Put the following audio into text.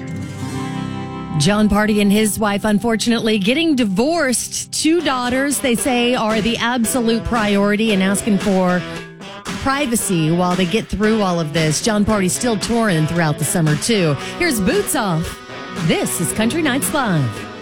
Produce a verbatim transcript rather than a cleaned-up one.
Jon Pardi and his wife, unfortunately, getting divorced. Two daughters, they say, are the absolute priority and asking for privacy while they get through all of this. Jon Pardi's still touring throughout the summer, too. Here's Boots Off. This is Country Nights Live.